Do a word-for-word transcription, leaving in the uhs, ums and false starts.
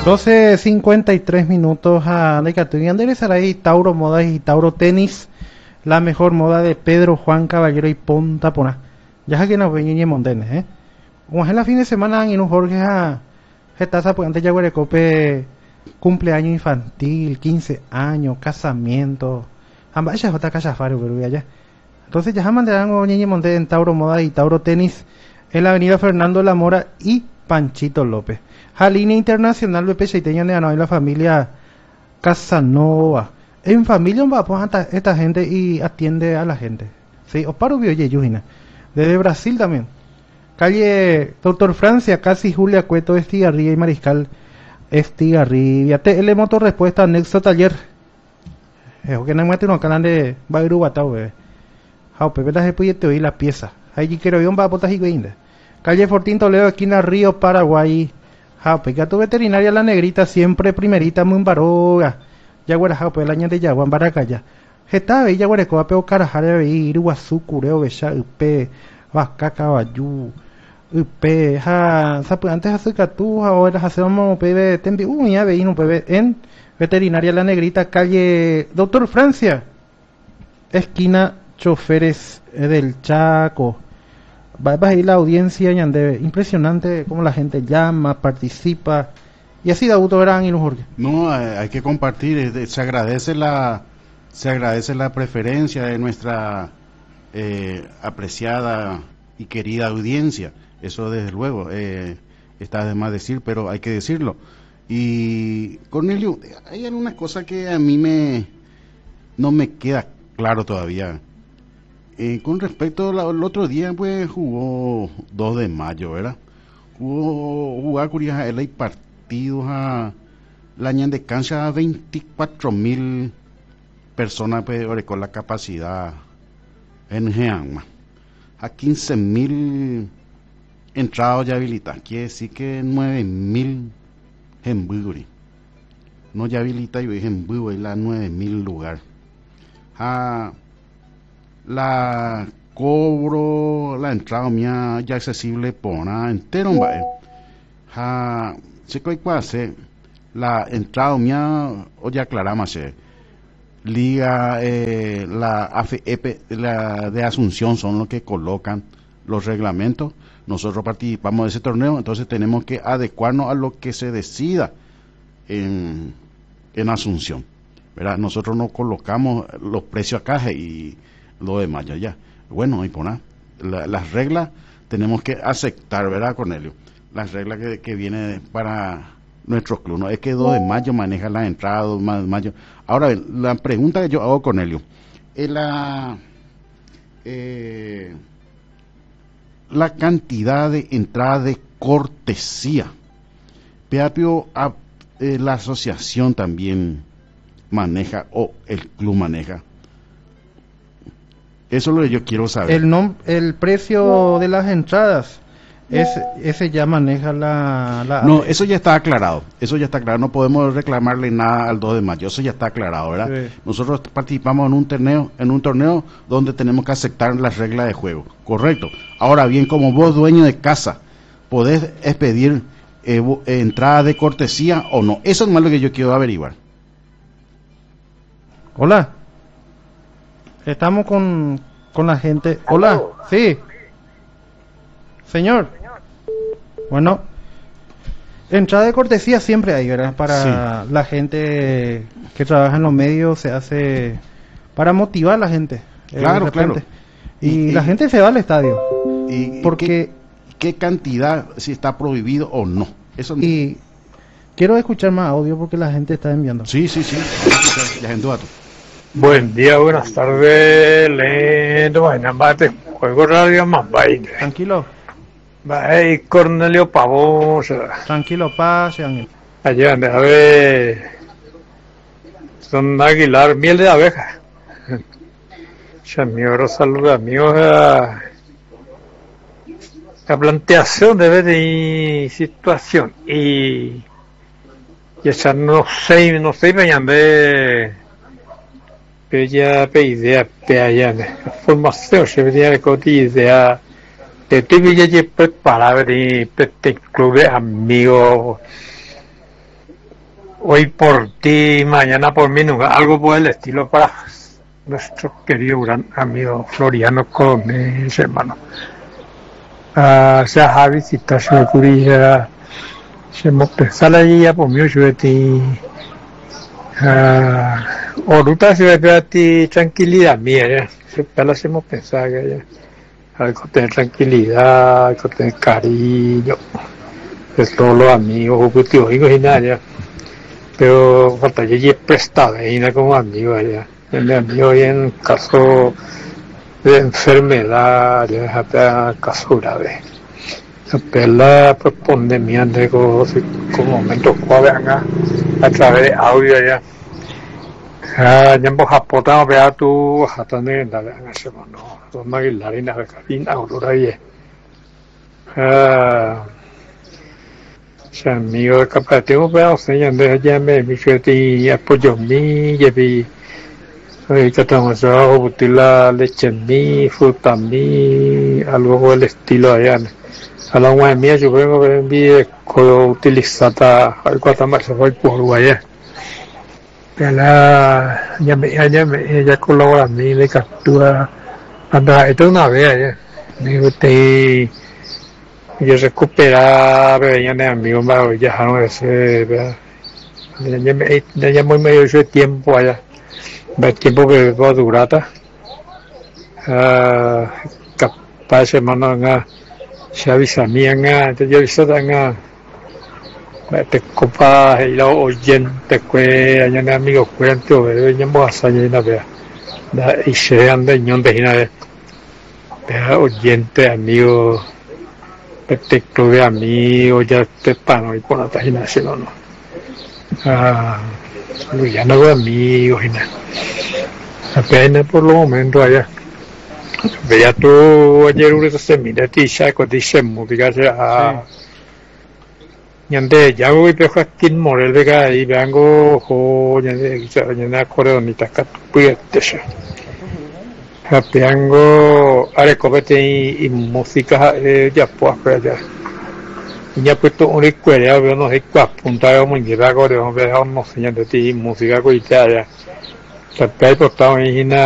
doce cincuenta y tres minutos a Decathlon y Anderezaray, Tauro Modas y Tauro Tenis, la mejor moda de Pedro Juan Caballero y Ponta Pona. Ya que nos ven y montenes, ¿eh? Como es la fin de semana y no Jorge a Getaza, pues antes ya Guarecope cumpleaños infantil, quince años, casamiento, ambas ya otra casa faro, pero ya. Entonces ya mandarán Ñeñe Monte en Tauro Moda y Tauro Tenis en la avenida Fernando La Mora y Panchito López. A línea internacional B P Chaiteño de la familia Casanova. En familia va pues esta gente y atiende a la gente. Sí, Oparo Bioye Yujina. Desde Brasil también. Calle Doctor Francia, casi Julia Cueto, Estigarribia y Mariscal Estigarribia. T L Motor Respuesta, Nexo Taller. Es que no me no canal de Bairu Batao, bebé. Jau, Pepe, te puede te oír la pieza. Ahí quiero ir un papotas y guinda. Calle Fortín Toledo, esquina Río Paraguay. Jau, Pepe, tu veterinaria la negrita, siempre primerita, muy baroga. Yaguara, jau, Pepe, el año de Yaguan, Baracaya. Geta, ve, Yaguarecoa, Peo Carajare, ve, Iguazú, Cureo, Becha, Upe, Vasca, Caballú, Upe, ja, antes hace Catú, ahora hacemos, Pepe, Tembi, uy, ya ve, no, Pepe, en veterinaria la negrita, calle Doctor Francia, esquina Choferes del Chaco. Va a ir la audiencia, Ñandebe. Impresionante cómo la gente llama, participa. Y así de auto verán y los Jorge. No, hay que compartir. Se agradece la, se agradece la preferencia de nuestra eh, apreciada y querida audiencia. Eso desde luego eh, está de más decir, pero hay que decirlo. Y Cornelio, hay algunas cosas que a mí me no me queda claro todavía. Eh, con respecto al otro día, pues jugó dos de mayo, ¿verdad? Jugó jugar Curias el partidos a la ñan de cancha a veinticuatro mil personas, pues, con la capacidad en Geanma. A quince mil entrados ya habilitados. Quiere decir que nueve mil en Buguri. No ya habilita, yo dije en Buguri, la nueve mil lugar. A la cobro la entrada mía ya accesible por nada entero, ¿vale? Ja, chico, hay que hacer la entrada mía, o ya aclaramos, liga, eh, la A F E P, la de Asunción son los que colocan los reglamentos. Nosotros participamos de ese torneo, entonces tenemos que adecuarnos a lo que se decida en, en Asunción, ¿verdad? Nosotros no colocamos los precios acá y lo demás ya, ya. Bueno, y por nada, la, las reglas tenemos que aceptar, ¿verdad, Cornelio? Las reglas que, que vienen para nuestros clubes, no es que dos de mayo maneja la entrada, dos de mayo. Ahora, la pregunta que yo hago, Cornelio, es la, eh, la cantidad de entradas de cortesía. Peapio, a, eh, la asociación también maneja, o el club maneja. Eso es lo que yo quiero saber. El nom el precio de las entradas, ese, ese ya maneja la, la... No, eso ya está aclarado. Eso ya está aclarado. No podemos reclamarle nada al dos de mayo. Eso ya está aclarado, ¿verdad? Sí. Nosotros participamos en un torneo, en un torneo donde tenemos que aceptar las reglas de juego. Correcto. Ahora bien, como vos, dueño de casa, podés expedir eh, entrada de cortesía o no. Eso es más lo que yo quiero averiguar. Hola. Estamos con, con la gente. Hola. ¿Aló? Sí. Señor. Bueno. Entrada de cortesía siempre hay, ¿verdad? Para sí. La gente que trabaja en los medios, se hace para motivar a la gente. Claro, eh, claro. Y, y la gente se va al estadio. Y, porque ¿qué, ¿Qué cantidad, si está prohibido o no? Eso no. Y quiero escuchar más audio porque la gente está enviando. Sí, sí, sí. Ya gente va. Buen día, buenas tardes, lento, vaina, bate, juego radio más baile. Tranquilo. Bye, Cornelio Pavón. Tranquilo, pase, Ángel. Allá, a ver, son Aguilar, miel de abeja. Chamío, saluda, amigos. La, la planteación debe de situación y, y esa no sé, no sé, me llamé. Pero ya pe idea pe allá la formación se venía de coti idea de tu ya preparado de este club de amigos hoy por ti, mañana por mí, nunca, algo por el estilo para nuestro querido gran amigo Floriano Coronel, hermano. Ah, se ha visitado su curia, se me pensaba allí ya por mí, yo te ah, oruta se ve a ti tranquilidad mía, se pela se me pensaba que ya, algo tener tranquilidad, algo tener cariño, de todos los amigos, objetivos y nada ya. Pero falta yo prestado ahí como amigo allá. El amigo en caso de enfermedad, ya caso grave. La pandemia de como momento cuadra a través de audio allá. Ah, ya hemos apotado vea tu hatane la en ese momento. Son magilarina de cabina aurora y ah sea, amigo de capaz tengo para enseñar de allá me mi que apoyo mi y vi que estamos a utilizar leche mi fruta mi algo por el estilo allá a la una mía yo vengo a enviar con utilizada algo más se fue por allá la ya me ya me ya colabora mi de captura anda esto una vez allá me te yo recuperaba venían de amigos me viajaron ese ya me ya muy medio de tiempo allá el tiempo que va a durar ah capaz semana nga se avisa mía nga te yo avisa nga te copa y lo oyente que allá de amigos cuento de ya me hace na vea da y se anda ñon de hina de oyente amigo respecto de amigos ya te pan y por la página si no no ah ya no veo amigos y nada apenas por los momentos allá veía tú ayer una semilla tisha con dice música ya ñande ya voy pero aquí morel vega y vengo jo ñande ñande coreonita catupuyete Hapiango arecopete y música ya pues ya ya puesto un recuerdo veo no sé cuál punta muy lleva gore veo no señal de ti música coita ya pero por todo